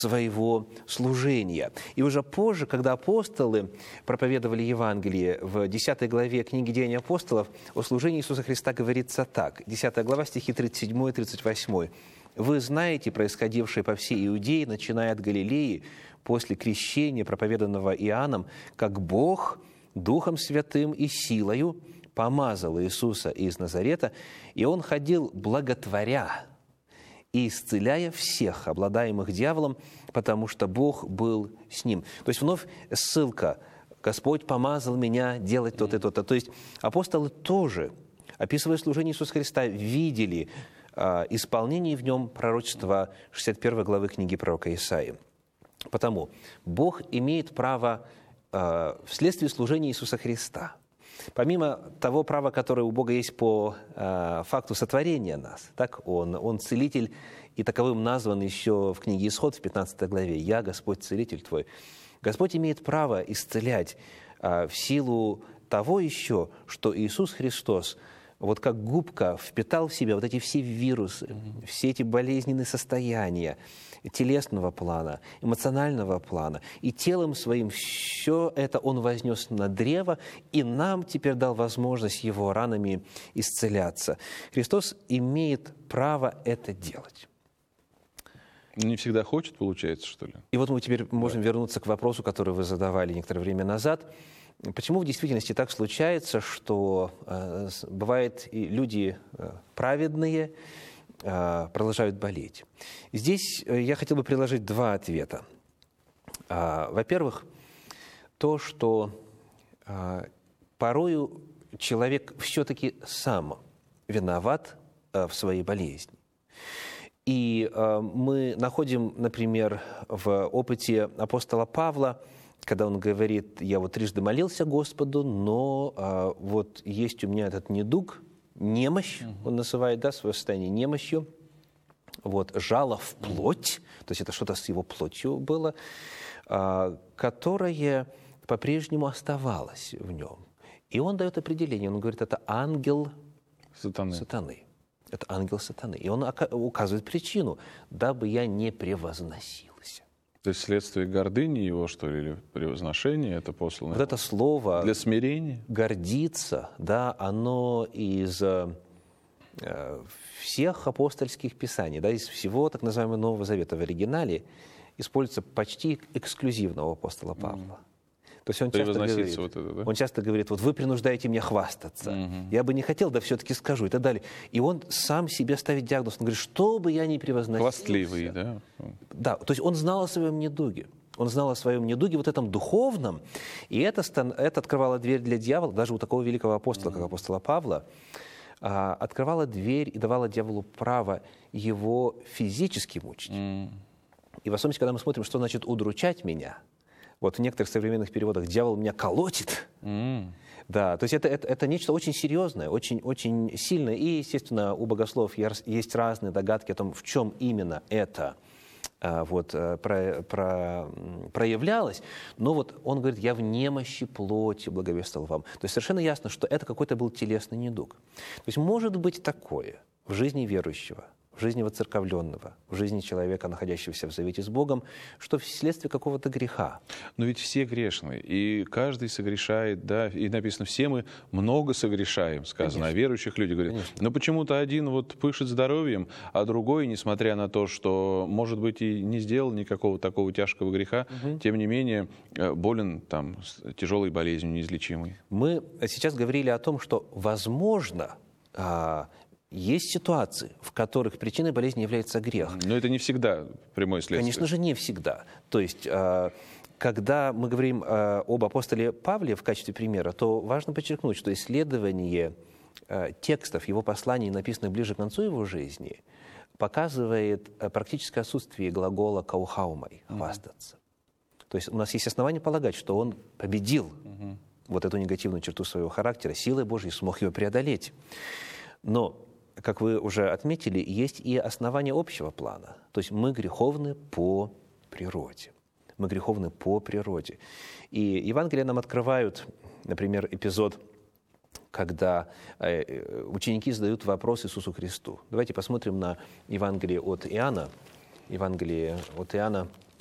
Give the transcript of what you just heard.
своего служения. И уже позже, когда апостолы проповедовали Евангелие, в 10 главе книги «Деяния апостолов» о служении Иисуса Христа говорится так. 10 глава, стихи 37 и 38. «Вы знаете происходившее по всей Иудее, начиная от Галилеи, после крещения, проповеданного Иоанном, как Бог Духом Святым и силою помазал Иисуса из Назарета, и Он ходил благотворя и исцеляя всех, обладаемых дьяволом, потому что Бог был с ним». То есть вновь ссылка: «Господь помазал меня делать то-то и то-то». То есть апостолы тоже, описывая служение Иисуса Христа, видели исполнение в нем пророчества 61 главы книги пророка Исаии. Потому Бог имеет право вследствие служения Иисуса Христа, помимо того права, которое у Бога есть по факту сотворения нас, так, Он целитель, и таковым назван еще в книге Исход в 15 главе: «Я, Господь, целитель твой». Господь имеет право исцелять в силу того еще, что Иисус Христос вот как губка впитал в себя вот эти все вирусы, все эти болезненные состояния телесного плана, эмоционального плана. И телом своим все это Он вознес на древо, и нам теперь дал возможность Его ранами исцеляться. Христос имеет право это делать. Не всегда хочет, получается, что ли? И вот мы теперь можем вернуться к вопросу, который вы задавали некоторое время назад. Почему в действительности так случается, что бывает и люди праведные продолжают болеть? Здесь я хотел бы предложить два ответа. Во-первых, то, что порою человек все-таки сам виноват в своей болезни. И мы находим, например, в опыте апостола Павла, когда он говорит: «Я вот трижды молился Господу, но вот есть у меня этот недуг, немощь», он называет, да, свое состояние немощью, вот, жало в плоть, то есть это что-то с его плотью было, которое по-прежнему оставалось в нем. И он дает определение, он говорит: это ангел сатаны. Это ангел сатаны. И он указывает причину: дабы я не превозносился. То есть следствие гордыни его, что ли, или превозношения, это послано? Вот это слово для смирения? «гордиться», да, оно из всех апостольских писаний, да, из всего так называемого Нового Завета в оригинале используется почти эксклюзивно у апостола Павла. То есть он часто говорит, вот это, да? Он часто говорит: вот вы принуждаете меня хвастаться. Я бы не хотел, да все-таки скажу, и так далее. И он сам себе ставит диагноз. Он говорит: что бы я ни превозносился. Хвастливый, да? Да, то есть он знал о своем недуге. Он знал о своем недуге, вот этом духовном. И это открывало дверь для дьявола, даже у такого великого апостола, как апостола Павла, открывало дверь и давало дьяволу право его физически мучить. И в особенности, когда мы смотрим, что значит «удручать меня», вот в некоторых современных переводах «дьявол меня колотит». Да, то есть это нечто очень серьезное, очень сильное. И, естественно, у богословов есть разные догадки о том, в чем именно это проявлялось. Но вот он говорит: «Я в немощи плоти благовествовал вам». То есть совершенно ясно, что это какой-то был телесный недуг. То есть может быть такое в жизни верующего, в жизни воцерковленного, в жизни человека, находящегося в завете с Богом, что вследствие какого-то греха. Но ведь все грешны, и каждый согрешает, да, и написано: все мы много согрешаем, сказано. Конечно. О верующих людях говорят. Конечно. Но почему-то один вот пышет здоровьем, а другой, несмотря на то, что, может быть, и не сделал никакого такого тяжкого греха, тем не менее болен там тяжелой болезнью неизлечимой. Мы сейчас говорили о том, что, возможно, есть ситуации, в которых причиной болезни является грех. Но это не всегда прямое следствие. Конечно же, не всегда. То есть, когда мы говорим об апостоле Павле в качестве примера, то важно подчеркнуть, что исследование текстов его посланий, написанных ближе к концу его жизни, показывает практическое отсутствие глагола «каухаумай» — «хвастаться». То есть у нас есть основания полагать, что он победил вот эту негативную черту своего характера, силой Божьей смог ее преодолеть. Но, как вы уже отметили, есть и основания общего плана. То есть мы греховны по природе. Мы греховны по природе. И Евангелие нам открывают, например, эпизод, когда ученики задают вопрос Иисусу Христу. Давайте посмотрим на Евангелие от Иоанна. Евангелие от Иоанна,